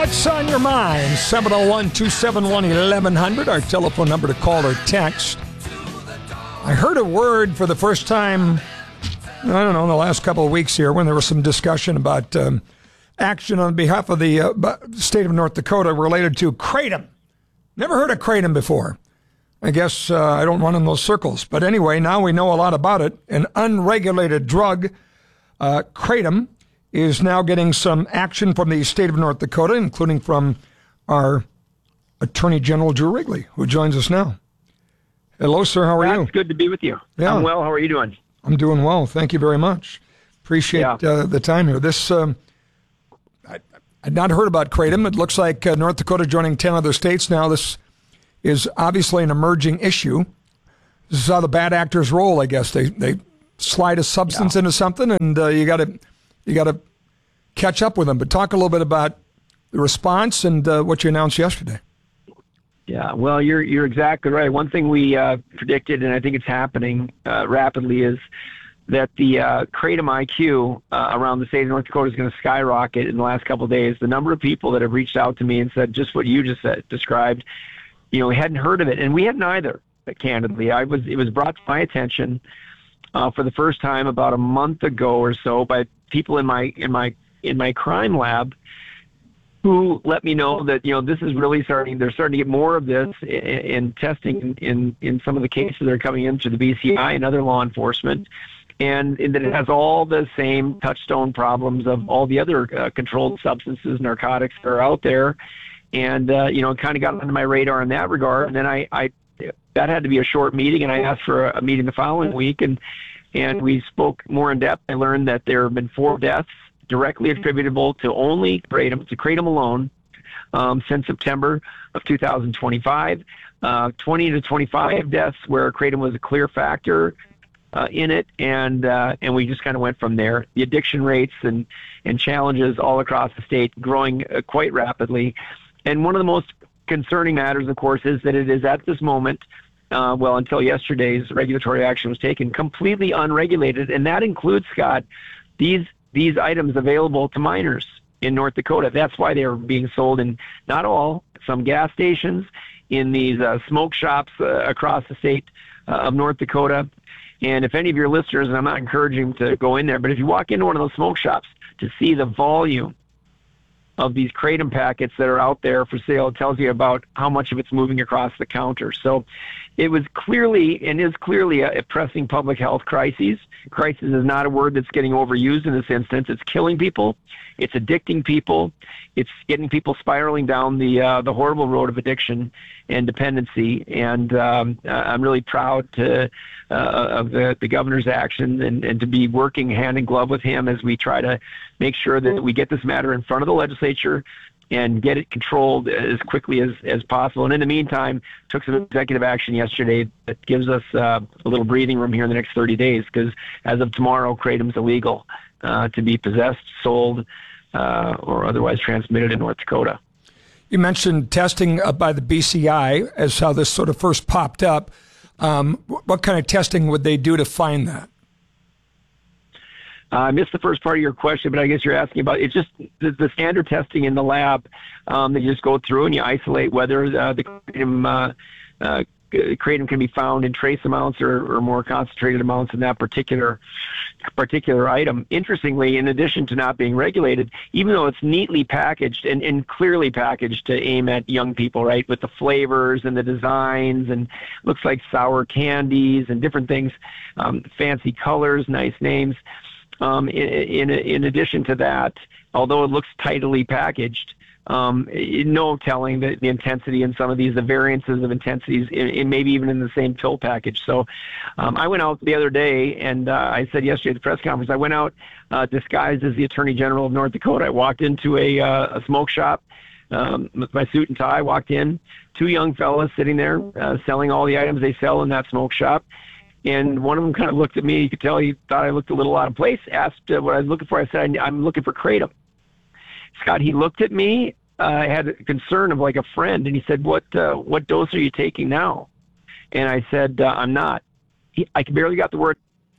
What's on your mind? 701-271-1100, our telephone number to call or text. I heard a word for the first time, I don't know, in the last couple of weeks here when there was some discussion about action on behalf of the state of North Dakota related to kratom. Never heard of kratom before. I guess I don't run in those circles. But anyway, now we know a lot about it. An unregulated drug, kratom, is now getting some action from the state of North Dakota, including from our Attorney General, Drew Wrigley, who joins us now. Hello, sir. How are you? It's good to be with you. Yeah. I'm well. How are you doing? I'm doing well. Thank you very much. Appreciate the time here. This I'd not heard about kratom. It looks like North Dakota joining 10 other states now. This is obviously an emerging issue. This is how the bad actors roll, I guess. They slide a substance into something, and you got to catch up with them. But talk a little bit about the response and what you announced yesterday. Yeah, well, you're exactly right. One thing we predicted, and I think it's happening rapidly, is that the kratom IQ around the state of North Dakota is going to skyrocket in the last couple of days. The number of people that have reached out to me and said just what you just described, we hadn't heard of it, and we hadn't either. Candidly, it was brought to my attention for the first time about a month ago or so by people in my crime lab who let me know that this is really starting. They're starting to get more of this in testing in some of the cases that are coming in through the BCI and other law enforcement, and that it has all the same touchstone problems of all the other controlled substances, narcotics that are out there, and it kind of got under my radar in that regard. And then I that had to be a short meeting, and I asked for a meeting the following week, and we spoke more in depth. I learned that there have been 4 deaths directly attributable to only kratom, to kratom alone, since September of 2025. 20 to 25 deaths where kratom was a clear factor in it, and we just kind of went from there. The addiction rates and challenges all across the state growing quite rapidly. And one of the most concerning matters, of course, is that it is at this moment, until yesterday's regulatory action was taken, completely unregulated, and that includes, Scott, these items available to minors in North Dakota. That's why they are being sold in, not all, some gas stations, in these smoke shops across the state of North Dakota. And if any of your listeners, and I'm not encouraging them to go in there, but if you walk into one of those smoke shops to see the volume of these kratom packets that are out there for sale, it tells you about how much of it's moving across the counter. So it was clearly and is clearly a pressing public health crisis. Crisis is not a word that's getting overused in this instance. It's killing people. It's addicting people. It's getting people spiraling down the horrible road of addiction and dependency. And I'm really proud of the governor's action and to be working hand in glove with him as we try to make sure that we get this matter in front of the legislature and get it controlled as quickly as possible. And in the meantime, took some executive action yesterday that gives us a little breathing room here in the next 30 days, because as of tomorrow, kratom's illegal to be possessed, sold, or otherwise transmitted in North Dakota. You mentioned testing by the BCI as how this sort of first popped up. What kind of testing would they do to find that? I missed the first part of your question, but I guess you're asking about it's just the standard testing in the lab that you just go through and you isolate whether the kratom can be found in trace amounts or more concentrated amounts in that particular item. Interestingly, in addition to not being regulated, even though it's neatly packaged and clearly packaged to aim at young people, right, with the flavors and the designs and looks like sour candies and different things, fancy colors, nice names. In addition to that, although it looks tidily packaged, no telling the intensity in some of these, the variances of intensities, in maybe even in the same pill package. So I went out the other day, and I said yesterday at the press conference, I went out disguised as the Attorney General of North Dakota. I walked into a smoke shop with my suit and tie, walked in, 2 young fellas sitting there selling all the items they sell in that smoke shop. And one of them kind of looked at me. You could tell he thought I looked a little out of place, asked what I was looking for. I said, I'm looking for kratom. Scott, he looked at me, had a concern of like a friend, and he said, what dose are you taking now? And I said, I'm not. I barely got the word.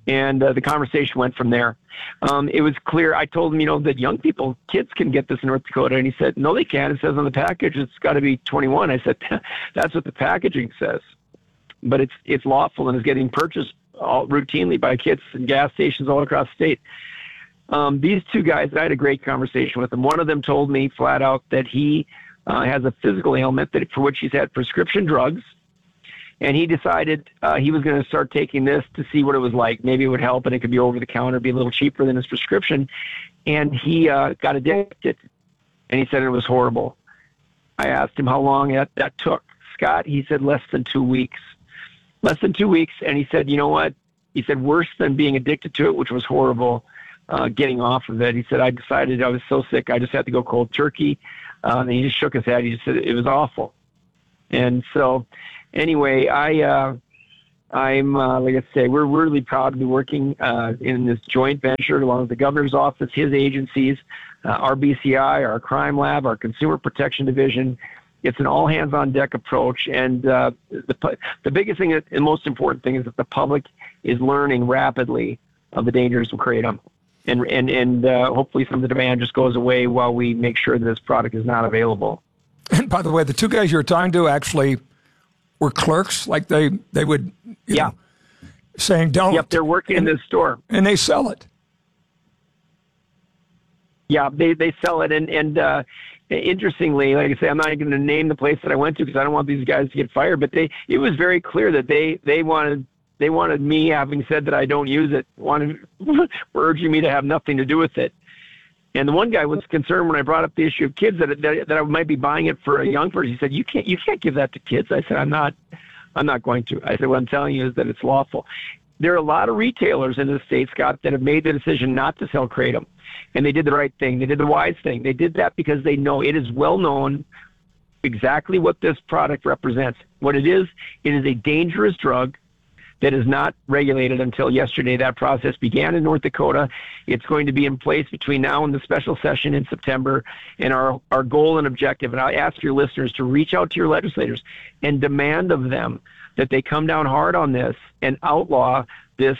And the conversation went from there. It was clear. I told him, that young people, kids can get this in North Dakota. And he said, no, they can't. It says on the package it's got to be 21. I said, that's what the packaging says. But it's lawful and is getting purchased routinely by kids in gas stations all across the state. These two guys, I had a great conversation with them. One of them told me flat out that he has a physical ailment for which he's had prescription drugs. And he decided he was going to start taking this to see what it was like. Maybe it would help, and it could be over the counter, be a little cheaper than his prescription. And he got addicted, and he said it was horrible. I asked him how long that took. Scott, he said less than 2 weeks. Less than 2 weeks, and he said, you know what? He said worse than being addicted to it, which was horrible, getting off of it. He said, I decided I was so sick, I just had to go cold turkey. And he just shook his head. He just said it was awful. And so... Anyway, I'm like I say, we're really proud to be working in this joint venture along with the governor's office, his agencies, our BCI, our crime lab, our consumer protection division. It's an all hands on deck approach, and the biggest thing and most important thing is that the public is learning rapidly of the dangers of kratom, and hopefully some of the demand just goes away while we make sure that this product is not available. And by the way, the two guys you're talking to actually were clerks, like they would, you know, saying don't. Yep, they're working in this store. And they sell it. Yeah, they sell it. And interestingly, like I say, I'm not even going to name the place that I went to because I don't want these guys to get fired, but it was very clear that they wanted me, having said that I don't use it, were urging me to have nothing to do with it. And the one guy was concerned when I brought up the issue of kids that I might be buying it for a young person. He said, "You can't give that to kids." I said, "I'm not going to." I said, "What I'm telling you is that it's lawful." There are a lot of retailers in the state, Scott, that have made the decision not to sell kratom, and they did the right thing. They did the wise thing. They did that because they know it is well known exactly what this product represents. What it is a dangerous drug that is not regulated until yesterday. That process began in North Dakota. It's going to be in place between now and the special session in September. And our goal and objective, and I ask your listeners to reach out to your legislators and demand of them that they come down hard on this and outlaw this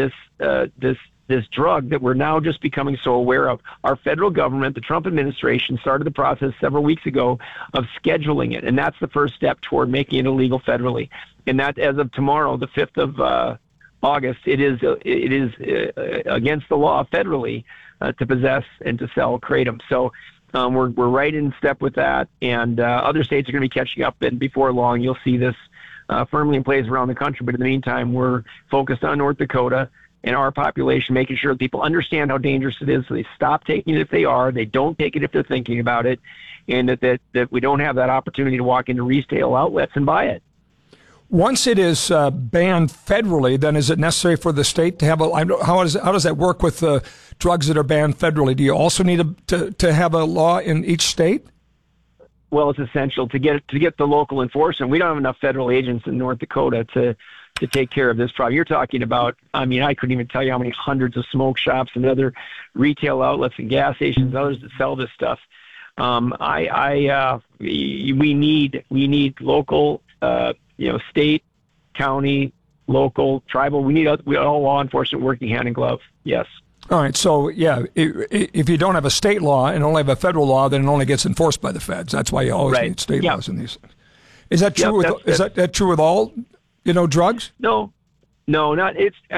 drug that we're now just becoming so aware of. Our federal government, the Trump administration, started the process several weeks ago of scheduling it, and that's the first step toward making it illegal federally. And that, as of tomorrow, the 5th of August, it is against the law federally to possess and to sell kratom. So we're right in step with that, and other states are going to be catching up, and before long you'll see this firmly in place around the country. But in the meantime, we're focused on North Dakota and our population, making sure that people understand how dangerous it is, so they stop taking it if they are, they don't take it if they're thinking about it, and that we don't have that opportunity to walk into retail outlets and buy it. Once it is banned federally, then is it necessary for the state to have how does that work with the drugs that are banned federally? Do you also need to have a law in each state? Well, it's essential to get the local enforcement. We don't have enough federal agents in North Dakota to take care of this problem. You're talking about, I couldn't even tell you how many hundreds of smoke shops and other retail outlets and gas stations and others that sell this stuff. We need local, state, county, local, tribal. We need all law enforcement working hand in glove. Yes. All right. So, yeah, if you don't have a state law and only have a federal law, then it only gets enforced by the feds. That's why you always need state laws in these things. Is that true? Is that true with all, drugs? No, not.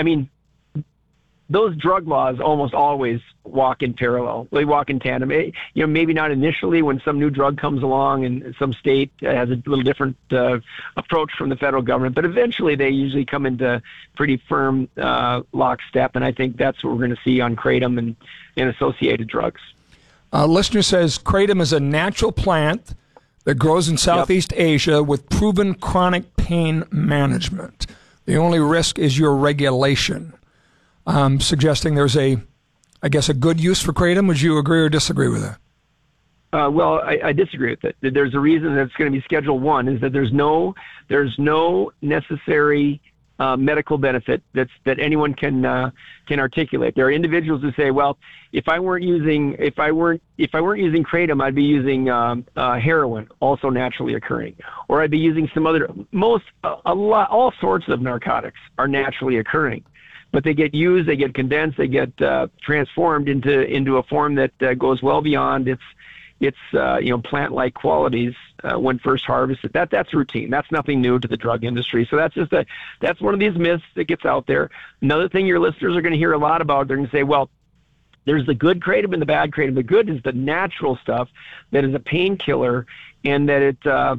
Those drug laws almost always walk in parallel. They walk in tandem. Maybe not initially when some new drug comes along and some state has a little different approach from the federal government, but eventually they usually come into pretty firm lockstep, and I think that's what we're going to see on kratom and associated drugs. Listener says kratom is a natural plant that grows in Southeast Asia with proven chronic pain management. The only risk is your regulation. Suggesting there's a good use for kratom. Would you agree or disagree with that? Well, I disagree with it. There's a reason that it's going to be Schedule 1 is that there's no necessary medical benefit that anyone can articulate. There are individuals who say, well, if I weren't using kratom, I'd be using heroin, also naturally occurring, or I'd be using some other all sorts of narcotics are naturally occurring. but they get used, they get condensed, they get transformed into a form that goes well beyond its plant-like qualities when first harvested. That's routine. That's nothing new to the drug industry. So that's one of these myths that gets out there. Another thing your listeners are going to hear a lot about, they're going to say, well, there's the good kratom and the bad kratom. The good is the natural stuff that is a painkiller, and then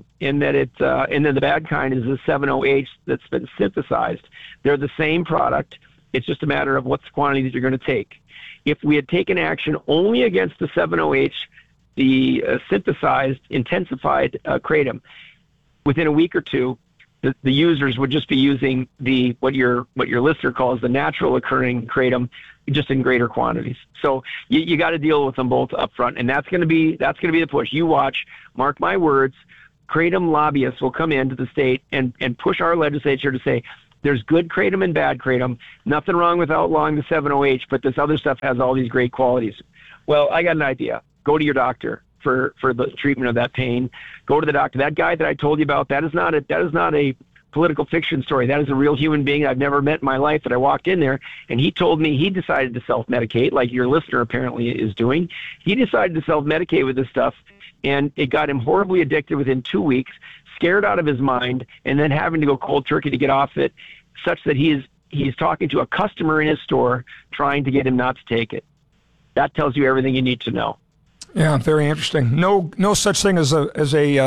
the bad kind is the 7-OH that's been synthesized. They're the same product. It's just a matter of what's the quantities you're going to take. If we had taken action only against the 7-OH, the synthesized, intensified kratom, within a week or two, the users would just be using what your listener calls the natural occurring kratom, just in greater quantities. So you got to deal with them both up front, and that's going to be the push. You watch, mark my words, kratom lobbyists will come into the state and push our legislature to say there's good kratom and bad kratom. Nothing wrong with outlawing the 7-OH, but this other stuff has all these great qualities. Well, I got an idea. Go to your doctor for the treatment of that pain. Go to the doctor. That guy that I told you about, that is not a political fiction story. That is a real human being I've never met in my life that I walked in there, and he told me he decided to self-medicate, like your listener apparently is doing. He decided to self-medicate with this stuff, and it got him horribly addicted within 2 weeks, scared out of his mind, and then having to go cold turkey to get off it, such that he's talking to a customer in his store trying to get him not to take it. That tells you everything you need to know. Yeah, very interesting. No such thing as a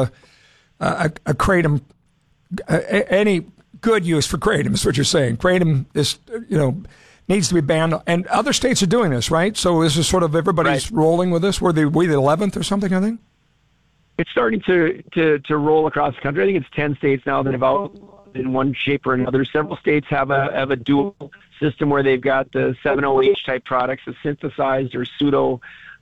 kratom. Any good use for kratom is what you're saying. Kratom is, needs to be banned, and other states are doing this, right? So this is sort of everybody's rolling with this. Were we the 11th or something? I think it's starting to roll across the country. I think it's 10 states now that have outlawed in one shape or another. Several states have a dual system where they've got the 7-OH type products, the synthesized or pseudo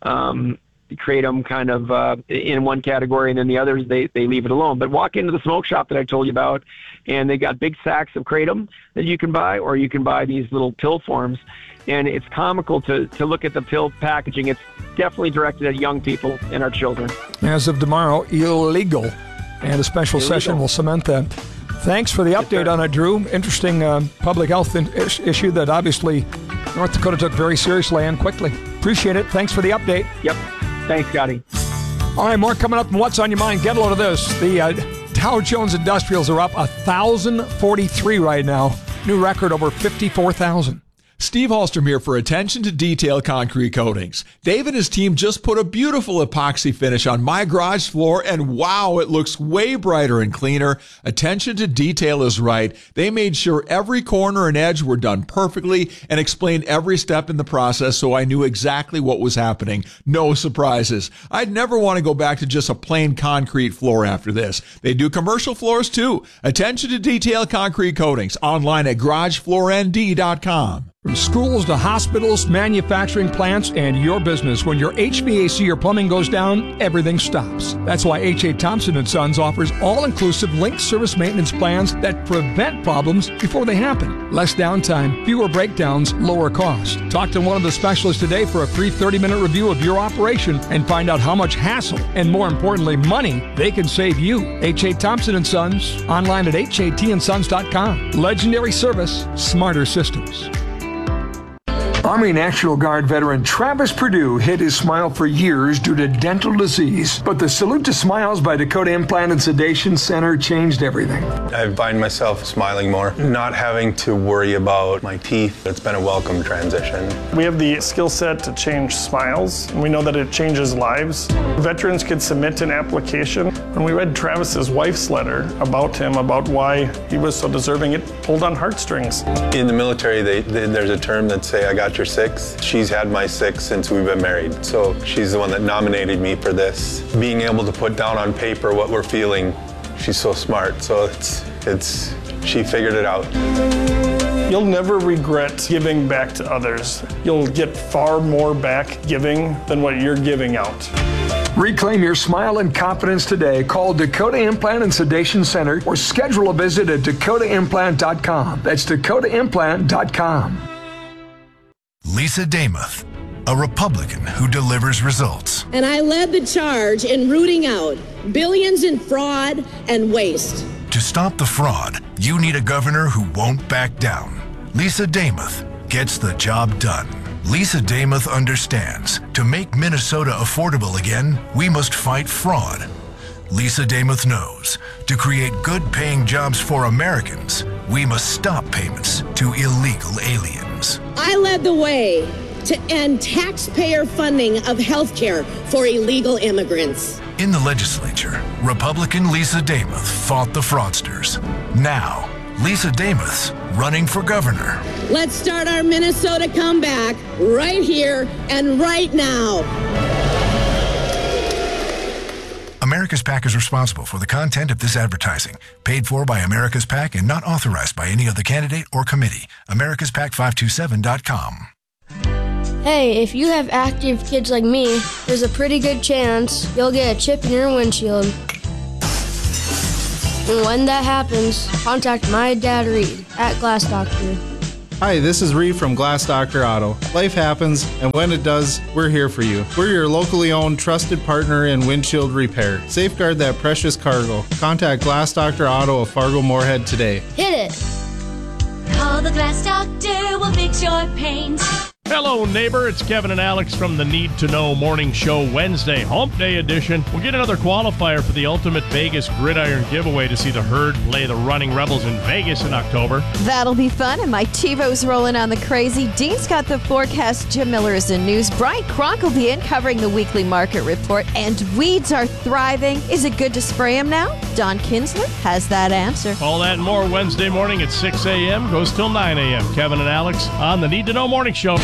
kratom kind of in one category, and then the others they leave it alone. But walk into the smoke shop that I told you about, and they got big sacks of kratom that you can buy, or you can buy these little pill forms. And it's comical to look at the pill packaging. It's definitely directed at young people and our children. As of tomorrow, illegal, and a special session will cement that. Thanks for the update on it, Drew. Interesting public health issue that obviously North Dakota took very seriously and quickly. Appreciate it. Thanks for the update. Yep. Thanks, Scotty. All right, more coming up. And what's on your mind? Get a load of this. The Dow Jones Industrials are up 1,043 right now. New record over 54,000. Steve Hallstrom here for Attention to Detail Concrete Coatings. Dave and his team just put a beautiful epoxy finish on my garage floor, and wow, it looks way brighter and cleaner. Attention to detail is right. They made sure every corner and edge were done perfectly and explained every step in the process, so I knew exactly what was happening. No surprises. I'd never want to go back to just a plain concrete floor after this. They do commercial floors too. Attention to Detail Concrete Coatings, online at garagefloornd.com. From schools to hospitals, manufacturing plants, and your business, when your HVAC or plumbing goes down, everything stops. That's why H.A. Thompson & Sons offers all-inclusive linked service maintenance plans that prevent problems before they happen. Less downtime, fewer breakdowns, lower cost. Talk to one of the specialists today for a free 30-minute review of your operation and find out how much hassle and, more importantly, money they can save you. H.A. Thompson & Sons, online at hatandsons.com. Legendary service, smarter systems. Army National Guard veteran Travis Perdue hid his smile for years due to dental disease, but the Salute to Smiles by Dakota Implant and Sedation Center changed everything. I find myself smiling more, not having to worry about my teeth. It's been a welcome transition. We have the skill set to change smiles, and we know that it changes lives. Veterans could submit an application. When we read Travis's wife's letter about him, about why he was so deserving, it pulled on heartstrings. In the military, there's a term that say, I got your six. She's had my six since we've been married. So she's the one that nominated me for this. Being able to put down on paper what we're feeling, she's so smart. So she figured it out. You'll never regret giving back to others. You'll get far more back giving than what you're giving out. Reclaim your smile and confidence today. Call Dakota Implant and Sedation Center or schedule a visit at dakotaimplant.com. That's dakotaimplant.com. Lisa Damuth, a Republican who delivers results. And I led the charge in rooting out billions in fraud and waste. To stop the fraud, you need a governor who won't back down. Lisa Damuth, gets the job done. Lisa Damuth understands. To make Minnesota affordable again, we must fight fraud. Lisa Damuth knows. To create good-paying jobs for Americans, we must stop payments to illegal aliens. I led the way to end taxpayer funding of health care for illegal immigrants. In the legislature, Republican Lisa Damuth fought the fraudsters. Now, Lisa Damuth's running for governor. Let's start our Minnesota comeback right here and right now. America's PAC is responsible for the content of this advertising. Paid for by America's PAC and not authorized by any other candidate or committee. AmericasPAC527.com. Hey, if you have active kids like me, there's a pretty good chance you'll get a chip in your windshield. And when that happens, contact my dad Reed at Glass Doctor. Hi, this is Reed from Glass Doctor Auto. Life happens, and when it does, we're here for you. We're your locally owned, trusted partner in windshield repair. Safeguard that precious cargo. Contact Glass Doctor Auto of Fargo-Moorhead today. Hit it! Call the Glass Doctor, we'll fix your paint. Hello, neighbor. It's Kevin and Alex from the Need to Know Morning Show Wednesday, Hump Day edition. We'll get another qualifier for the Ultimate Vegas Gridiron giveaway to see the Herd play the Running Rebels in Vegas in October. That'll be fun, and Mike TiVo's rolling on the crazy. Dean's got the forecast. Jim Miller is in news. Brian Kronk will be in covering the weekly market report. And weeds are thriving. Is it good to spray them now? Don Kinsler has that answer. All that and more Wednesday morning at 6 a.m. goes till 9 a.m. Kevin and Alex on the Need to Know Morning Show.